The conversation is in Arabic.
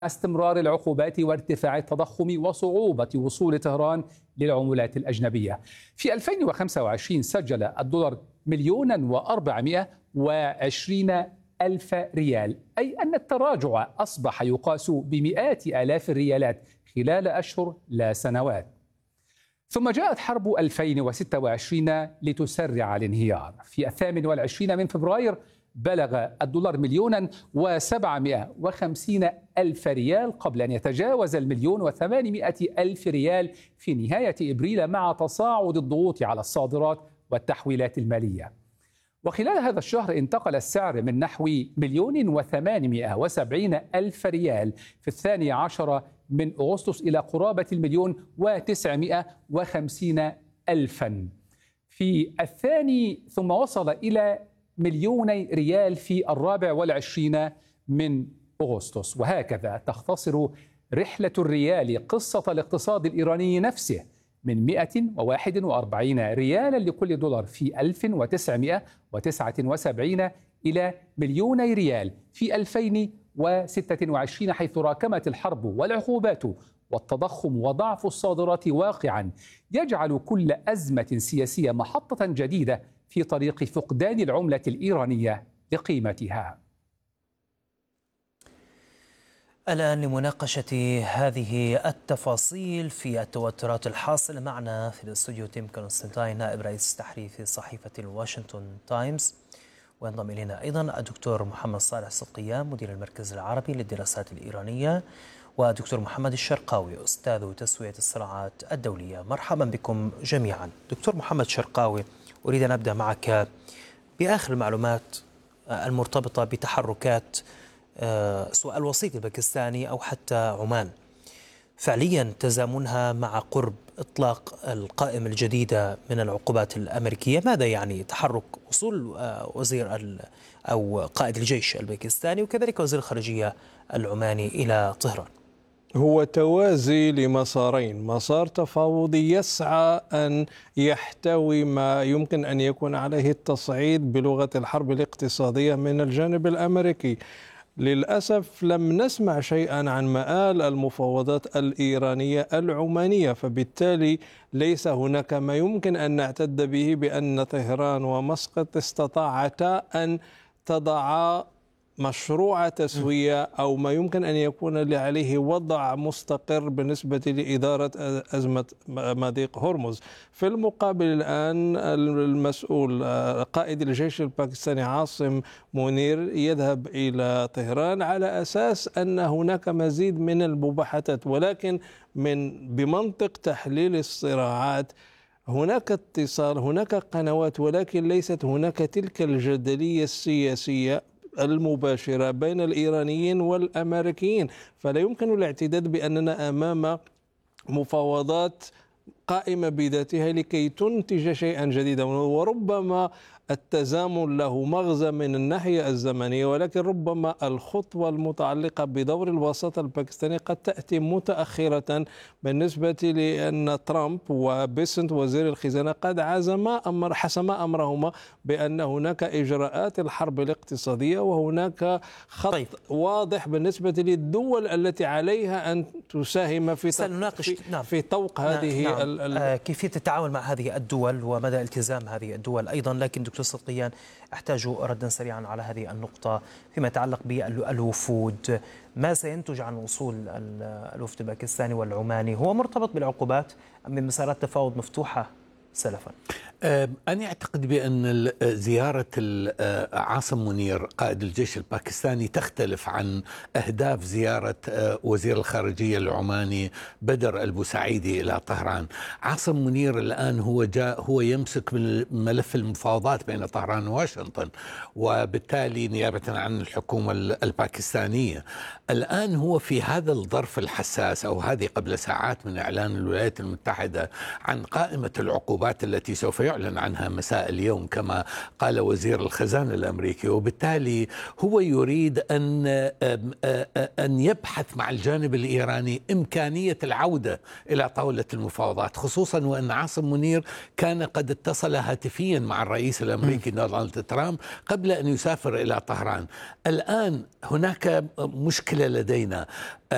استمرار العقوبات وارتفاع التضخم وصعوبة وصول طهران للعملات الأجنبية. في 2025 سجل الدولار 1,420,000 ريال، أي أن التراجع أصبح يقاس بمئات آلاف الريالات خلال أشهر لا سنوات. ثم جاءت حرب 2026 لتسرع الانهيار. في 28 من فبراير بلغ الدولار 1,750,000 ريال قبل أن يتجاوز 1,800,000 ريال في نهاية إبريل مع تصاعد الضغوط على الصادرات والتحويلات المالية. وخلال هذا الشهر انتقل السعر من نحو 1,870,000 ريال في 12 من أغسطس إلى قرابة 1,950,000 في الثاني، ثم وصل إلى 2,000,000 ريال في 24 من أغسطس. وهكذا تختصر رحلة الريال قصة الاقتصاد الإيراني نفسه من 141 ريالا لكل دولار في 1979 إلى 2,000,000 ريال في 2026، حيث راكمت الحرب والعقوبات والتضخم وضعف الصادرات واقعا يجعل كل أزمة سياسية محطة جديدة في طريق فقدان العملة الإيرانية لقيمتها. الآن لمناقشة هذه التفاصيل في التوترات الحاصلة معنا في الاستوديو تيم كونستانتاين، نائب رئيس تحرير صحيفة الواشنطن تايمز، وينضم إلينا أيضا الدكتور محمد صالح صدقيان مدير المركز العربي للدراسات الإيرانية، ودكتور محمد الشرقاوي أستاذ تسوية الصراعات الدولية. مرحبا بكم جميعا. دكتور محمد الشرقاوي، أريد أن أبدأ معك بآخر المعلومات المرتبطة بتحركات سواء الوسيط الباكستاني أو حتى عمان، فعليا تزامنها مع قرب إطلاق القائمة الجديدة من العقوبات الأمريكية. ماذا يعني تحرك وصول وزير أو قائد الجيش الباكستاني وكذلك وزير الخارجية العماني إلى طهران؟ هو توازي لمسارين، مسار تفاوضي يسعى أن يحتوي ما يمكن أن يكون عليه التصعيد بلغة الحرب الاقتصادية من الجانب الأمريكي. للأسف لم نسمع شيئا عن مآل المفاوضات الإيرانية العمانية، فبالتالي ليس هناك ما يمكن أن نعتد به بأن طهران ومسقط استطاعتا أن تضعا مشروع تسوية أو ما يمكن أن يكون عليه وضع مستقر بالنسبة لإدارة أزمة مضيق هرمز. في المقابل الآن المسؤول قائد الجيش الباكستاني عاصم منير يذهب إلى طهران على أساس أن هناك مزيد من المباحثات، ولكن بمنطق تحليل الصراعات هناك اتصال، هناك قنوات، ولكن ليست هناك تلك الجدلية السياسية المباشرة بين الإيرانيين والأمريكيين. فلا يمكن الاعتداد بأننا أمام مفاوضات قائمة بذاتها لكي تنتج شيئا جديدا، وربما التزامن له مغزى من الناحية الزمنية، ولكن ربما الخطوة المتعلقة بدور الوساطة الباكستاني قد تأتي متأخرة بالنسبة لأن ترامب وبيسنت وزير الخزانة قد حسما أمرهما بأن هناك إجراءات الحرب الاقتصادية وهناك خط واضح بالنسبة للدول التي عليها أن تساهم في طوق هذه كيفية التعامل مع هذه الدول ومدى التزام هذه الدول أيضا. لكن دكتور صدقيان، أحتاج ردا سريعا على هذه النقطة فيما يتعلق بالوفود. ما سينتج عن وصول الوفد الباكستاني والعماني؟ هو مرتبط بالعقوبات أم بمسارات تفاوض مفتوحة سلفا؟ أنا أعتقد بأن زيارة عاصم منير قائد الجيش الباكستاني تختلف عن أهداف زيارة وزير الخارجية العماني بدر البوسعيدي إلى طهران. عاصم منير الآن هو يمسك من ملف المفاوضات بين طهران وواشنطن، وبالتالي نيابة عن الحكومة الباكستانية. الآن هو في هذا الظرف الحساس، أو هذه قبل ساعات من إعلان الولايات المتحدة عن قائمة العقوبات التي سوف يعلن عنها مساء اليوم كما قال وزير الخزانة الأمريكي، وبالتالي هو يريد أن يبحث مع الجانب الإيراني إمكانية العودة إلى طاولة المفاوضات، خصوصا وأن عاصم منير كان قد اتصل هاتفيا مع الرئيس الأمريكي دونالد ترامب قبل أن يسافر إلى طهران. الآن هناك مشكلة لدينا،